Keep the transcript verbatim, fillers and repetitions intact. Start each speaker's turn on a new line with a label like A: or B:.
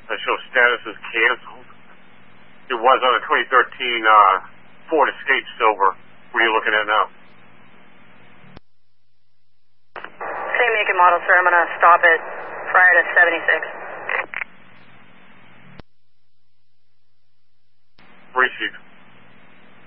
A: I show status is canceled. It was on a twenty thirteen uh, Ford Escape Silver. What are you looking at now?
B: Same make and model, sir. I'm going to stop it prior to seventy-six.
A: Receive.